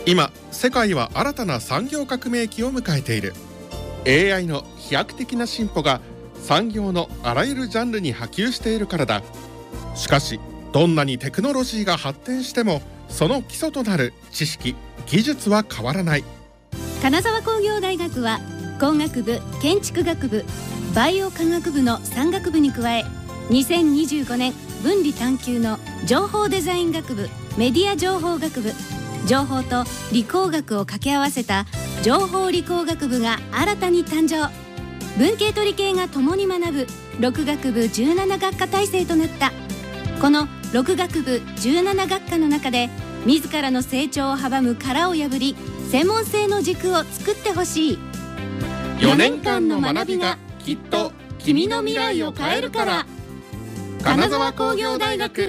今世界は新たな産業革命期を迎えている。 AI の飛躍的な進歩が産業のあらゆるジャンルに波及しているからだ。しかしどんなにテクノロジーが発展してもその基礎となる知識・技術は変わらない。 金沢工業大学は工学部、建築学部、バイオ科学部の3学部に加え、2025年分離探究の情報デザイン学部、メディア情報学部、情報と理工学を掛け合わせた情報理工学部が新たに誕生。文系と理系が共に学ぶ6学部17学科体制となった。この6学部17学科の中で自らの成長を阻む殻を破り、専門性の軸を作ってほしい。 4年間の学びがきっと君の未来を変えるから。金沢工業大学。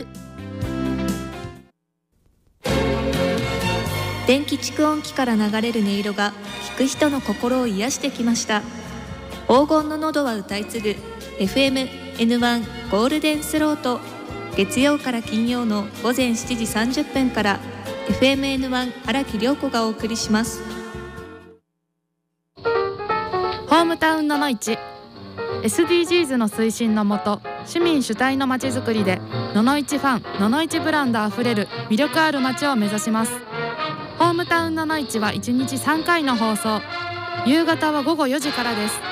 電気蓄音機から流れる音色が聞く人の心を癒してきました。黄金の喉は歌い継ぐ FM-N1 ゴールデンスロート、月曜から金曜の午前7時30分から FM-N1 荒木涼子がお送りします。 ホームタウンののいち SDGs の推進のもと、市民主体のまちづくりでののいちファン、ののいちブランドあふれる魅力ある街を目指します。ホームタウンののいちは1日3回の放送、夕方は午後4時からです。